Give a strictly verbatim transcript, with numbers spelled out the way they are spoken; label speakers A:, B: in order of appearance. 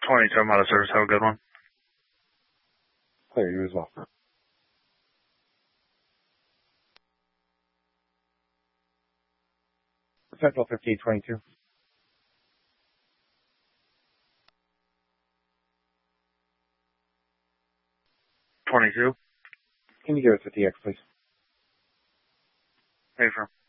A: twenty-two, I'm out of service. Have a good one.
B: Clear, you as well. Central fifteen twenty-two.
A: twenty-two.
B: Can you give us a T X, please?
A: Hey, firm.